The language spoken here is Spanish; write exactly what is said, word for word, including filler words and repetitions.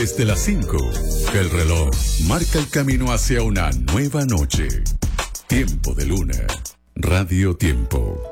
Desde las cinco, el reloj marca el camino hacia una nueva noche. Tiempo de Luna. Radio Tiempo.